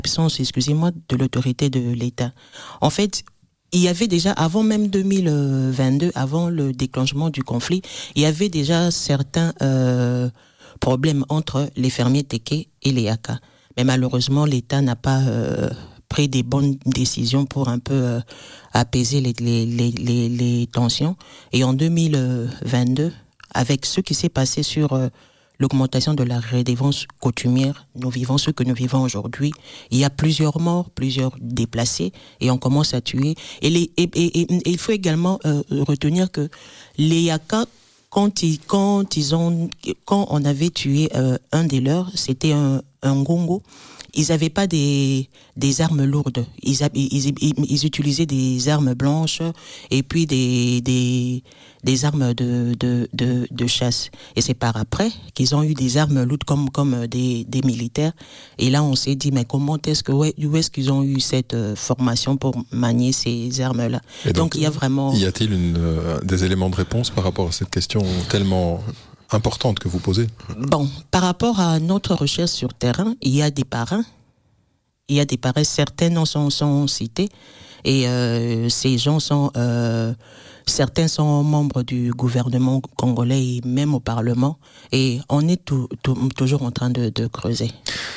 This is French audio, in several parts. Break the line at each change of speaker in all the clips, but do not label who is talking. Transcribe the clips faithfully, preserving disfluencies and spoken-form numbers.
l'absence, excusez-moi, de l'autorité de l'État. En fait, il y avait déjà, avant même deux mille vingt-deux, avant le déclenchement du conflit, il y avait déjà certains euh, problèmes entre les fermiers Téké et les Aka. Mais malheureusement, l'État n'a pas euh, pris des bonnes décisions pour un peu euh, apaiser les, les, les, les, les tensions. Et en deux mille vingt-deux, avec ce qui s'est passé sur euh, l'augmentation de la redevance coutumière, nous vivons ce que nous vivons aujourd'hui. Il y a plusieurs morts, plusieurs déplacés, et on commence à tuer. Et, les, et, et, et, et il faut également euh, retenir que les Yaka, quand ils, quand ils ont, quand on avait tué euh, un des leurs, c'était un, un gongo. Ils n'avaient pas des, des armes lourdes. Ils, ils, ils, ils utilisaient des armes blanches et puis des, des, des armes de, de, de, de chasse. Et c'est par après qu'ils ont eu des armes lourdes comme, comme des, des militaires. Et là, on s'est dit, mais comment est-ce que, ouais, où est-ce qu'ils ont eu cette euh, formation pour manier ces armes-là? Donc, donc, il y a vraiment...
Y a-t-il une, euh, des éléments de réponse par rapport à cette question tellement importante que vous posez?
Bon, par rapport à notre recherche sur terrain, il y a des parrains. Il y a des parrains, certains noms sont, sont cités. Et euh, ces gens sont... Euh, certains sont membres du gouvernement congolais et même au Parlement. Et on est tout, tout, toujours en train de, de creuser.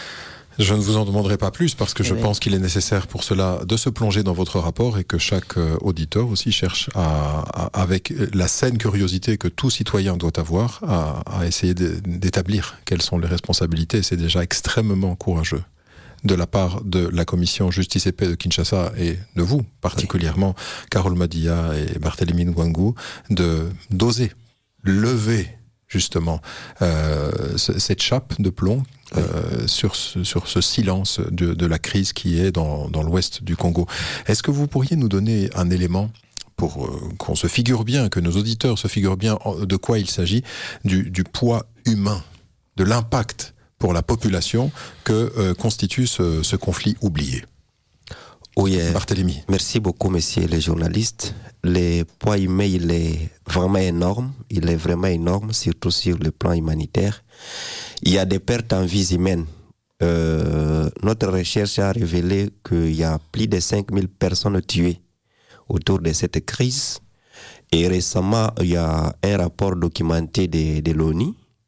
Je ne vous en demanderai pas plus parce que je
oui.
pense qu'il est nécessaire pour cela de se plonger dans votre rapport et que chaque auditeur aussi cherche à, à, avec la saine curiosité que tout citoyen doit avoir à, à essayer de, d'établir quelles sont les responsabilités. C'est déjà extrêmement courageux de la part de la commission Justice et Paix de Kinshasa et de vous particulièrement, oui. Carole Madia et Barthélémy Ngwangu, de d'oser lever justement euh, cette chape de plomb oui. euh, sur, ce, sur ce silence de, de la crise qui est dans, dans l'ouest du Congo. Est-ce que vous pourriez nous donner un élément pour euh, qu'on se figure bien, que nos auditeurs se figurent bien de quoi il s'agit, du, du poids humain, de l'impact pour la population que euh, constitue ce, ce conflit oublié?
Oui,
Barthélémy.
Merci beaucoup, messieurs les journalistes. Le poids humain, il est vraiment énorme. Il est vraiment énorme, surtout sur le plan humanitaire. Il y a des pertes en vies humaines. Euh, notre recherche a révélé qu'il y a plus de cinq mille personnes tuées autour de cette crise. Et récemment, il y a un rapport documenté de, de l'ONU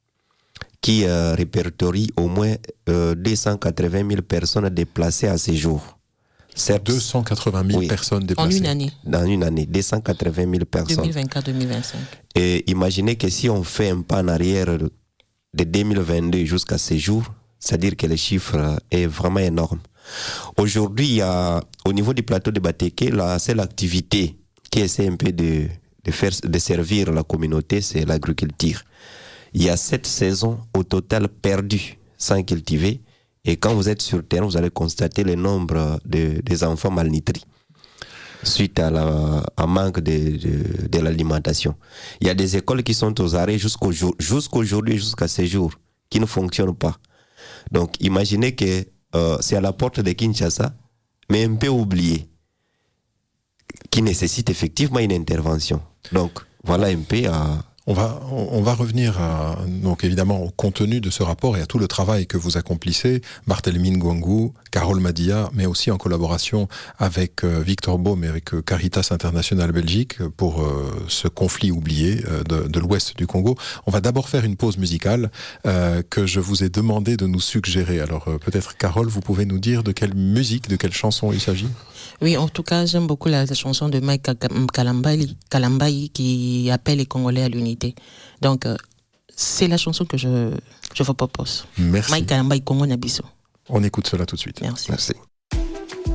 qui euh, répertorie au moins euh, deux cent quatre-vingt mille personnes déplacées à ce jour.
Certes, deux cent quatre-vingt mille oui. personnes déplacées.
En une année.
Dans une année, deux cent quatre-vingt mille personnes.
deux mille vingt-quatre deux mille vingt-cinq.
Et imaginez que si on fait un pas en arrière de deux mille vingt-deux jusqu'à ce jour, c'est-à-dire que le chiffre est vraiment énorme. Aujourd'hui, il y a, au niveau du plateau de Batéké, la seule activité qui essaie un peu de, de, faire, de servir la communauté, c'est l'agriculture. Il y a sept saisons au total perdues sans cultiver. Et quand vous êtes sur terrain, vous allez constater le nombre de, des enfants malnutris suite à la, à manque de, de, de l'alimentation. Il y a des écoles qui sont aux arrêts jusqu'au jour, jusqu'aujourd'hui, jusqu'à ce jour, qui ne fonctionnent pas. Donc, imaginez que euh, c'est à la porte de Kinshasa, mais un peu oublié, qui nécessite effectivement une intervention. Donc, voilà un peu à...
On va, on va revenir à, donc évidemment au contenu de ce rapport et à tout le travail que vous accomplissez, Barthélémy Ngwangu, Carole Madia, mais aussi en collaboration avec euh, Victor Baume et avec euh, Caritas International Belgique pour euh, ce conflit oublié euh, de, de l'ouest du Congo. On va d'abord faire une pause musicale euh, que je vous ai demandé de nous suggérer. Alors euh, peut-être Carole, vous pouvez nous dire de quelle musique, de quelle chanson il s'agit?
Oui, en tout cas, j'aime beaucoup la, la chanson de Mike Kalambayi, Kalambayi qui appelle les Congolais à l'unité. Donc, euh, c'est la chanson que je, je vous propose.
Merci.
Mike Kalambayi, Congo Nabiso.
On écoute cela tout de suite.
Merci.
Merci.